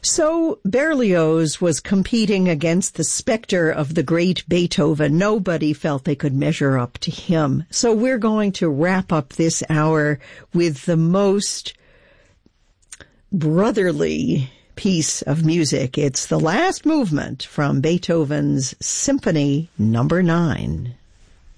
So Berlioz was competing against the specter of the great Beethoven. Nobody felt they could measure up to him. So we're going to wrap up this hour with the most brotherly piece of music. It's the last movement from Beethoven's Symphony No. 9.